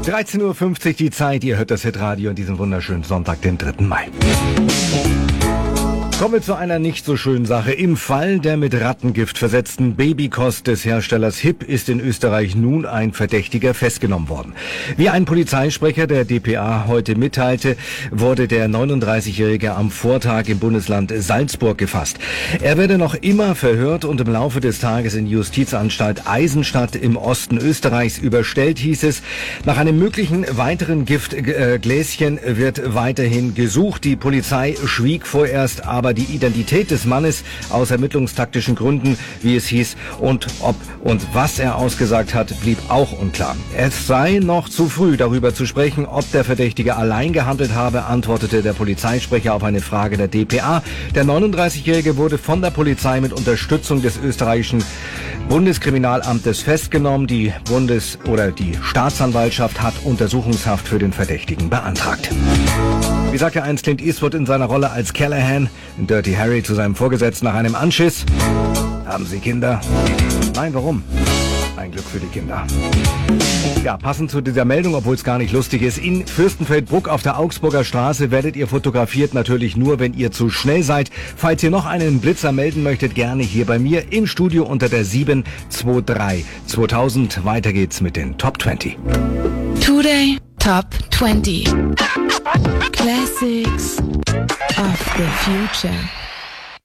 13:50 Uhr die Zeit, ihr hört das Hitradio an diesem wunderschönen Sonntag, den 3. Mai. Kommen wir zu einer nicht so schönen Sache. Im Fall der mit Rattengift versetzten Babykost des Herstellers HiP ist in Österreich nun ein Verdächtiger festgenommen worden. Wie ein Polizeisprecher der dpa heute mitteilte, wurde der 39-Jährige am Vortag im Bundesland Salzburg gefasst. Er werde noch immer verhört und im Laufe des Tages in die Justizanstalt Eisenstadt im Osten Österreichs überstellt, hieß es. Nach einem möglichen weiteren Giftgläschen wird weiterhin gesucht. Die Polizei schwieg vorerst, aber die Identität des Mannes aus ermittlungstaktischen Gründen, wie es hieß, und ob und was er ausgesagt hat, blieb auch unklar. Es sei noch zu früh, darüber zu sprechen, ob der Verdächtige allein gehandelt habe, antwortete der Polizeisprecher auf eine Frage der dpa. Der 39-Jährige wurde von der Polizei mit Unterstützung des österreichischen Bundeskriminalamtes festgenommen. Die die Staatsanwaltschaft hat Untersuchungshaft für den Verdächtigen beantragt. Wie sagte einst Clint Eastwood in seiner Rolle als Callahan in Dirty Harry zu seinem Vorgesetzten nach einem Anschiss: Haben Sie Kinder? Nein, warum? Ein Glück für die Kinder. Ja, passend zu dieser Meldung, obwohl es gar nicht lustig ist, in Fürstenfeldbruck auf der Augsburger Straße werdet ihr fotografiert, natürlich nur, wenn ihr zu schnell seid. Falls ihr noch einen Blitzer melden möchtet, gerne hier bei mir im Studio unter der 723 2000. Weiter geht's mit den Top 20. Today Top 20 Classics of the Future.